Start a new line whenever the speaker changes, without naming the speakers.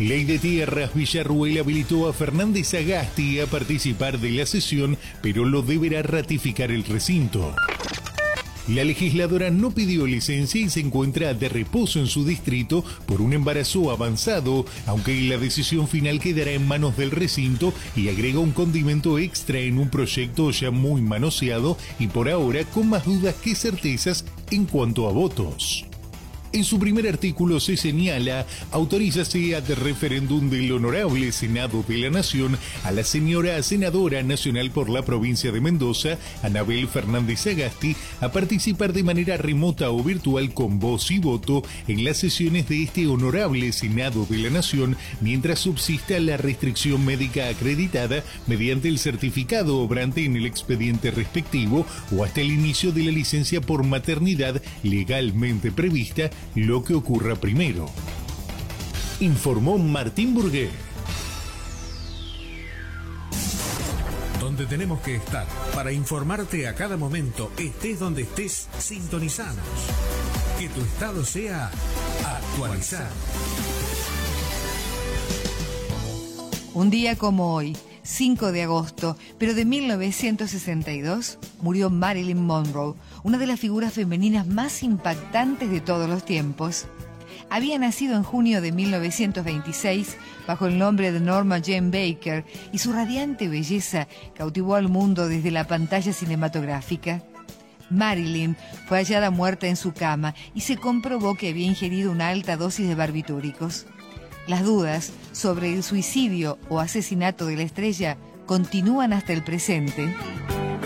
Ley de Tierras Villarruel habilitó a Fernández Sagasti a participar de la sesión, pero lo deberá ratificar el recinto. La legisladora no pidió licencia y se encuentra de reposo en su distrito por un embarazo avanzado, aunque la decisión final quedará en manos del recinto, y agrega un condimento extra en un proyecto ya muy manoseado y por ahora con más dudas que certezas en cuanto a votos. En su primer artículo se señala: autorízase ad referéndum del Honorable Senado de la Nación a la señora senadora nacional por la provincia de Mendoza, Anabel Fernández Sagasti, a participar de manera remota o virtual con voz y voto en las sesiones de este Honorable Senado de la Nación, mientras subsista la restricción médica acreditada mediante el certificado obrante en el expediente respectivo o hasta el inicio de la licencia por maternidad legalmente prevista, lo que ocurra primero. Informó Martín Burgué.
Donde tenemos que estar para informarte a cada momento, estés donde estés, sintonizanos. Que tu estado sea actualizado.
Un día como hoy, 5 de agosto, pero de 1962, murió Marilyn Monroe, una de las figuras femeninas más impactantes de todos los tiempos. Había nacido en junio de 1926 bajo el nombre de Norma Jane Baker y su radiante belleza cautivó al mundo desde la pantalla cinematográfica. Marilyn fue hallada muerta en su cama y se comprobó que había ingerido una alta dosis de barbitúricos. Las dudas sobre el suicidio o asesinato de la estrella continúan hasta el presente.